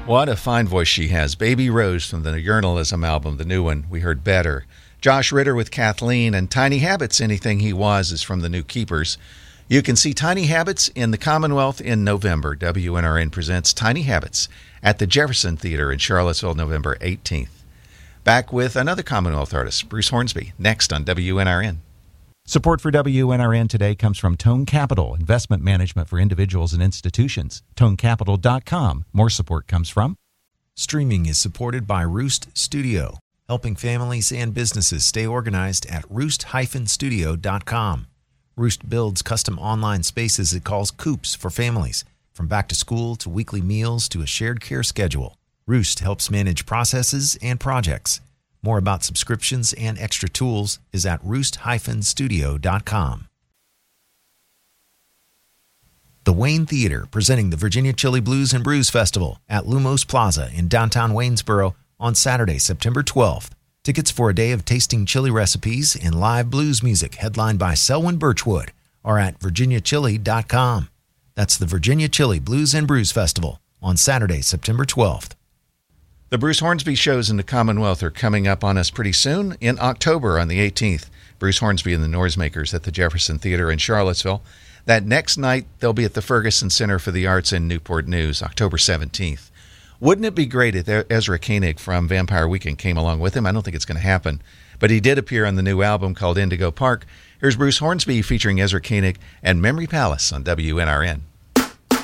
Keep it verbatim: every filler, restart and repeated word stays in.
What a fine voice she has. Baby Rose from the Journalism album, the new one. We heard Better. Josh Ritter with Kathleen, and Tiny Habits, Anything He Was, is from the New Keepers. You can see Tiny Habits in the Commonwealth in November. W N R N presents Tiny Habits at the Jefferson Theater in Charlottesville, November eighteenth. Back with another Commonwealth artist, Bruce Hornsby, next on W N R N. Support for W N R N today comes from Tone Capital, investment management for individuals and institutions. tone capital dot com. More support comes from. Streaming is supported by Roost Studio, helping families and businesses stay organized at roost dash studio dot com. Roost builds custom online spaces it calls coops for families, from back to school to weekly meals to a shared care schedule. Roost helps manage processes and projects. More about subscriptions and extra tools is at roost dash studio dot com. The Wayne Theater, presenting the Virginia Chili Blues and Brews Festival at Lumos Plaza in downtown Waynesboro on Saturday, September twelfth. Tickets for a day of tasting chili recipes and live blues music headlined by Selwyn Birchwood are at virginia chili dot com. That's the Virginia Chili Blues and Brews Festival on Saturday, September twelfth. The Bruce Hornsby shows in the Commonwealth are coming up on us pretty soon. In October on the eighteenth, Bruce Hornsby and the Noisemakers at the Jefferson Theater in Charlottesville. That next night, they'll be at the Ferguson Center for the Arts in Newport News, October seventeenth. Wouldn't it be great if Ezra Koenig from Vampire Weekend came along with him? I don't think it's going to happen. But he did appear on the new album called Indigo Park. Here's Bruce Hornsby featuring Ezra Koenig and Memory Palace on W N R N.